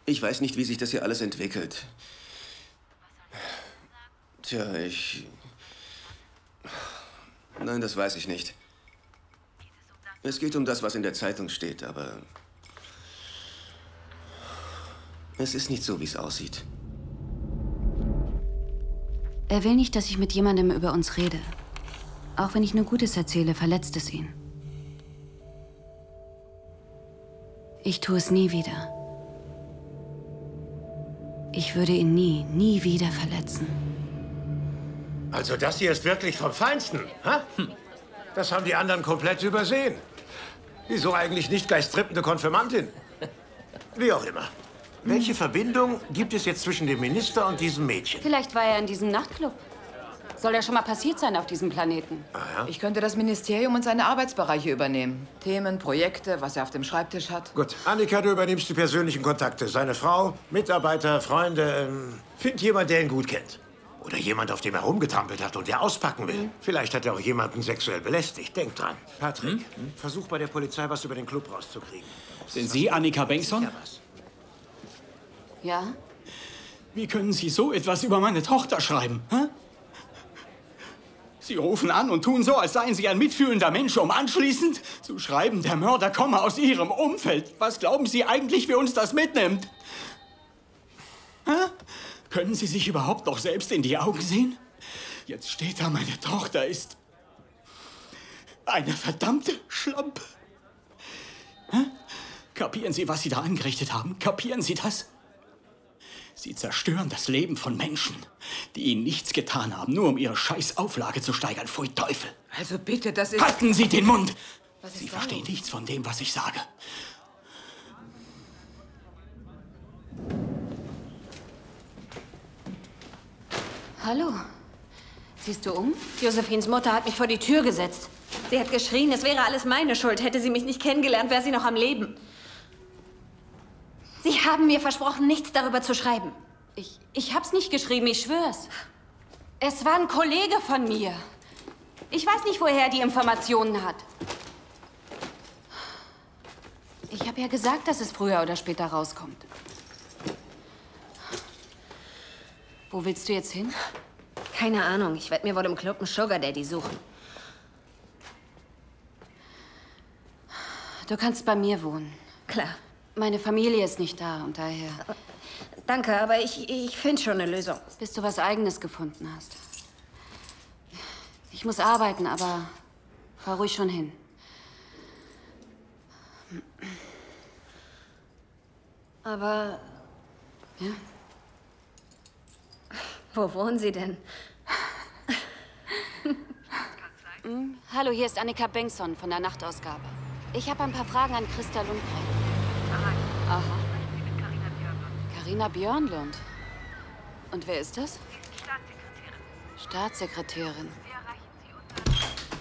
Ich weiß nicht, wie sich das hier alles entwickelt. Tja, Nein, das weiß ich nicht. Es geht um das, was in der Zeitung steht, aber es ist nicht so, wie es aussieht. Er will nicht, dass ich mit jemandem über uns rede. Auch wenn ich nur Gutes erzähle, verletzt es ihn. Ich tue es nie wieder. Ich würde ihn nie wieder verletzen. Also das hier ist wirklich vom Feinsten, ha? Das haben die anderen komplett übersehen. Wieso eigentlich nicht gleich strippende Konfirmandin? Wie auch immer. Welche Verbindung gibt es jetzt zwischen dem Minister und diesem Mädchen? Vielleicht war er in diesem Nachtclub. Soll ja schon mal passiert sein auf diesem Planeten. Ah, ja? Ich könnte das Ministerium und seine Arbeitsbereiche übernehmen. Themen, Projekte, was er auf dem Schreibtisch hat. Gut, Annika, du übernimmst die persönlichen Kontakte. Seine Frau, Mitarbeiter, Freunde. Find jemand, der ihn gut kennt. Oder jemand, auf dem er rumgetampelt hat und der auspacken will. Vielleicht hat er auch jemanden sexuell belästigt. Denk dran. Patrick, versuch bei der Polizei, was über den Club rauszukriegen. Sind Sie Annika Bengtsson? Ja, was? Ja? Wie können Sie so etwas über meine Tochter schreiben? Hä? Sie rufen an und tun so, als seien Sie ein mitfühlender Mensch, um anschließend zu schreiben, der Mörder komme aus Ihrem Umfeld. Was glauben Sie eigentlich, wie uns das mitnimmt? Hä? Können Sie sich überhaupt noch selbst in die Augen sehen? Jetzt steht da, meine Tochter ist eine verdammte Schlampe. Hä? Kapieren Sie, was Sie da angerichtet haben? Kapieren Sie das? Sie zerstören das Leben von Menschen, die ihnen nichts getan haben, nur um ihre Scheißauflage zu steigern. Pfui Teufel! Also bitte, das ist... Halten Sie den Mund! Was Sie ist verstehen los? nichts von dem, was ich sage. Hallo? Siehst du um? Josephines Mutter hat mich vor die Tür gesetzt. Sie hat geschrien, es wäre alles meine Schuld. Hätte sie mich nicht kennengelernt, wäre sie noch am Leben. Sie haben mir versprochen, nichts darüber zu schreiben. Ich hab's nicht geschrieben, ich schwör's. Es war ein Kollege von mir. Ich weiß nicht, woher er die Informationen hat. Ich habe ja gesagt, dass es früher oder später rauskommt. Wo willst du jetzt hin? Keine Ahnung, ich werde mir wohl im Club einen Sugar Daddy suchen. Du kannst bei mir wohnen. Klar. Meine Familie ist nicht da und daher... Danke, aber ich finde schon eine Lösung. Bis du was Eigenes gefunden hast. Ich muss arbeiten, aber fahr ruhig schon hin. Aber Ja? wo wohnen Sie denn? Hallo, hier ist Annika Bengtsson von der Nachtausgabe. Ich habe ein paar Fragen an Christa Lundgren. Aha. Carina Björnlund. Und wer ist das? Staatssekretärin.